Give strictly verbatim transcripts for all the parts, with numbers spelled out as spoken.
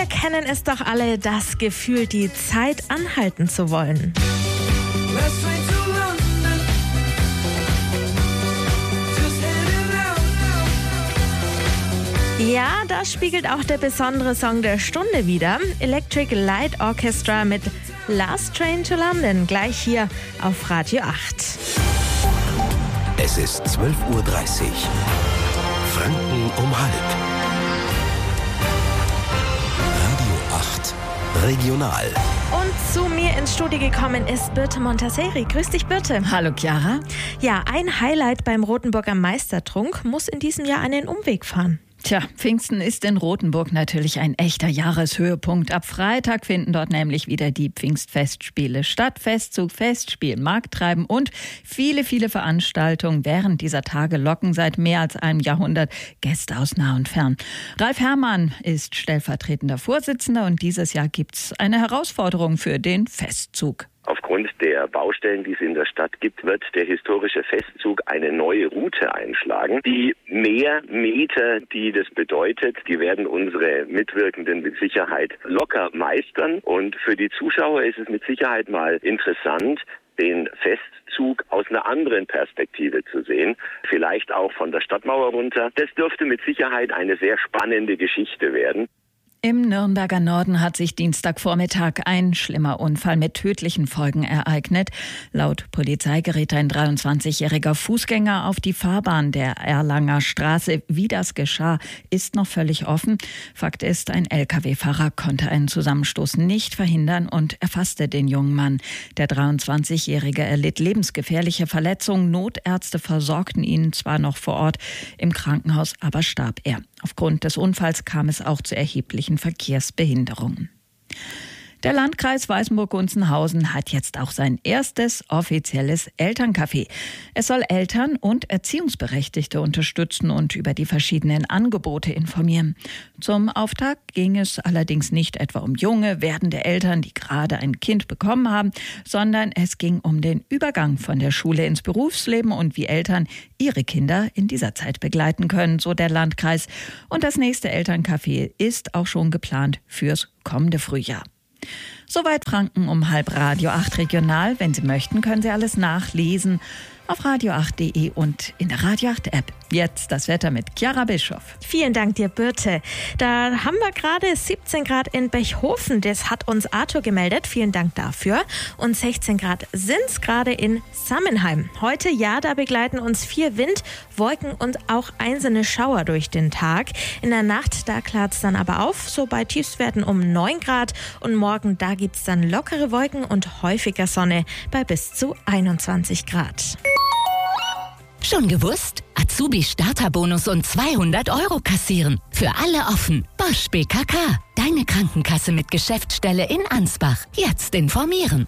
Wir kennen es doch alle, das Gefühl, die Zeit anhalten zu wollen. Ja, das spiegelt auch der besondere Song der Stunde wider. Electric Light Orchestra mit Last Train to London, gleich hier auf Radio acht. Es ist zwölf Uhr dreißig. Franken um halb. Radio acht Regional. Und zu mir ins Studio gekommen ist Birte Montaseri. Grüß dich, Birte. Hallo, Chiara. Ja, ein Highlight beim Rotenburger Meistertrunk muss in diesem Jahr einen Umweg fahren. Tja, Pfingsten ist in Rothenburg natürlich ein echter Jahreshöhepunkt. Ab Freitag finden dort nämlich wieder die Pfingstfestspiele statt. Festzug, Festspiel, Markttreiben und viele, viele Veranstaltungen während dieser Tage locken seit mehr als einem Jahrhundert Gäste aus nah und fern. Ralf Herrmann ist stellvertretender Vorsitzender und dieses Jahr gibt's eine Herausforderung für den Festzug. Aufgrund der Baustellen, die es in der Stadt gibt, wird der historische Festzug eine neue Route einschlagen. Die mehr Meter, die das bedeutet, die werden unsere Mitwirkenden mit Sicherheit locker meistern. Und für die Zuschauer ist es mit Sicherheit mal interessant, den Festzug aus einer anderen Perspektive zu sehen. Vielleicht auch von der Stadtmauer runter. Das dürfte mit Sicherheit eine sehr spannende Geschichte werden. Im Nürnberger Norden hat sich Dienstagvormittag ein schlimmer Unfall mit tödlichen Folgen ereignet. Laut Polizei gerät ein dreiundzwanzigjähriger Fußgänger auf die Fahrbahn der Erlanger Straße. Wie das geschah, ist noch völlig offen. Fakt ist, ein L K W-Fahrer konnte einen Zusammenstoß nicht verhindern und erfasste den jungen Mann. Der dreiundzwanzigjährige erlitt lebensgefährliche Verletzungen. Notärzte versorgten ihn zwar noch vor Ort, im Krankenhaus aber starb er. Aufgrund des Unfalls kam es auch zu erheblichen Verkehrsbehinderungen. Der Landkreis Weißenburg-Gunzenhausen hat jetzt auch sein erstes offizielles Elterncafé. Es soll Eltern und Erziehungsberechtigte unterstützen und über die verschiedenen Angebote informieren. Zum Auftakt ging es allerdings nicht etwa um junge, werdende Eltern, die gerade ein Kind bekommen haben, sondern es ging um den Übergang von der Schule ins Berufsleben und wie Eltern ihre Kinder in dieser Zeit begleiten können, so der Landkreis. Und das nächste Elterncafé ist auch schon geplant fürs kommende Frühjahr. Soweit Franken um halb Radio acht Regional. Wenn Sie möchten, können Sie alles nachlesen auf radio acht punkt de und in der Radio acht App. Jetzt das Wetter mit Chiara Bischoff. Vielen Dank dir, Birte. Da haben wir gerade siebzehn Grad in Bechhofen. Das hat uns Arthur gemeldet. Vielen Dank dafür. Und sechzehn Grad sind es gerade in Sammenheim. Heute, ja, da begleiten uns viel Wind, Wolken und auch einzelne Schauer durch den Tag. In der Nacht, da klart es dann aber auf, so bei Tiefstwerten um neun Grad. Und morgen, da gibt es dann lockere Wolken und häufiger Sonne bei bis zu einundzwanzig Grad. Schon gewusst? Azubi-Starterbonus und zweihundert Euro kassieren. Für alle offen. Bosch B K K. Deine Krankenkasse mit Geschäftsstelle in Ansbach. Jetzt informieren.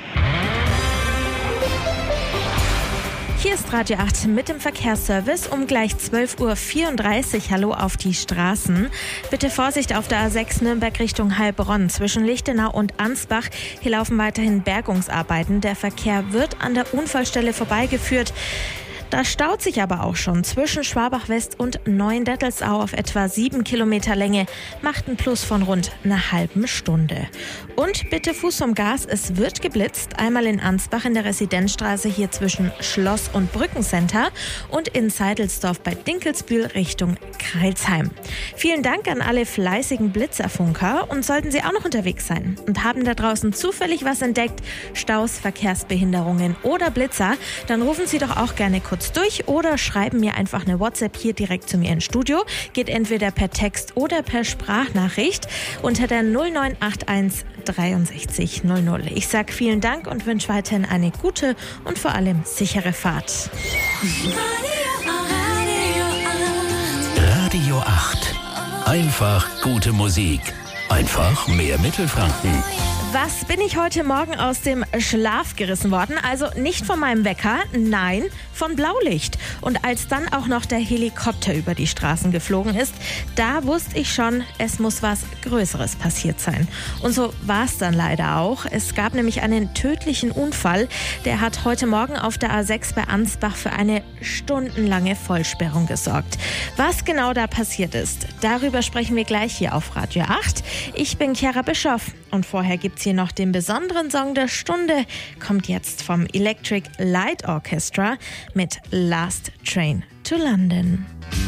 Hier ist Radio acht mit dem Verkehrsservice um gleich zwölf Uhr vierunddreißig. Hallo auf die Straßen. Bitte Vorsicht auf der A sechs Nürnberg Richtung Heilbronn. Zwischen Lichtenau und Ansbach. Hier laufen weiterhin Bergungsarbeiten. Der Verkehr wird an der Unfallstelle vorbeigeführt. Da staut sich aber auch schon zwischen Schwabach-West und Neuendettelsau auf etwa sieben Kilometer Länge, macht ein Plus von rund einer halben Stunde. Und bitte Fuß vom Gas, es wird geblitzt, einmal in Ansbach in der Residenzstraße hier zwischen Schloss- und Brückencenter und in Seidelsdorf bei Dinkelsbühl Richtung Kreilsheim. Vielen Dank an alle fleißigen Blitzerfunker und sollten Sie auch noch unterwegs sein und haben da draußen zufällig was entdeckt, Staus, Verkehrsbehinderungen oder Blitzer, dann rufen Sie doch auch gerne kurz durch oder schreiben mir einfach eine WhatsApp hier direkt zu mir ins Studio. Geht entweder per Text oder per Sprachnachricht unter der null neun acht eins dreiundsechzig null null. Ich sage vielen Dank und wünsche weiterhin eine gute und vor allem sichere Fahrt. Radio acht. Einfach gute Musik. Einfach mehr Mittelfranken. Was bin ich heute Morgen aus dem Schlaf gerissen worden? Also nicht von meinem Wecker, nein, von Blaulicht. Und als dann auch noch der Helikopter über die Straßen geflogen ist, da wusste ich schon, es muss was Größeres passiert sein. Und so war es dann leider auch. Es gab nämlich einen tödlichen Unfall. Der hat heute Morgen auf der A sechs bei Ansbach für eine stundenlange Vollsperrung gesorgt. Was genau da passiert ist, darüber sprechen wir gleich hier auf Radio acht. Ich bin Chiara Bischoff und vorher gibt's hier noch den besonderen Song der Stunde. Kommt jetzt vom Electric Light Orchestra mit Last Train to London.